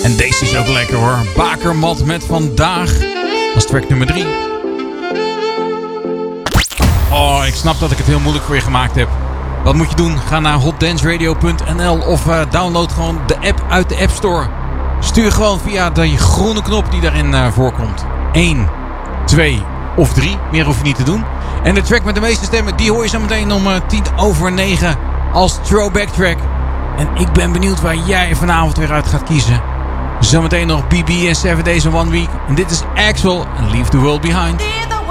En deze is ook lekker hoor. Bakermat met Vandaag. Dat is track nummer 3. Oh, ik snap dat ik het heel moeilijk voor je gemaakt heb. Wat moet je doen? Ga naar hotdanceradio.nl of download gewoon de app uit de App Store. Stuur gewoon via die groene knop die daarin voorkomt. 1, 2 of 3. Meer hoef je niet te doen. En de track met de meeste stemmen, die hoor je zo meteen om 9:10 als throwback track. En ik ben benieuwd waar jij vanavond weer uit gaat kiezen. Zometeen nog BB en 7 Days in 1 Week. En dit is Axel en Leave the World Behind.